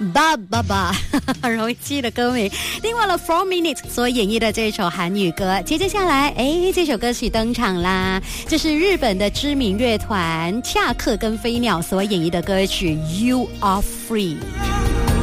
吧吧吧，很容易记的歌名。听完了 4 Minutes 所演绎的这首韩语歌，接下来这首歌曲登场啦，这是日本的知名乐团恰克跟飞鸟所演绎的歌曲 You Are Free。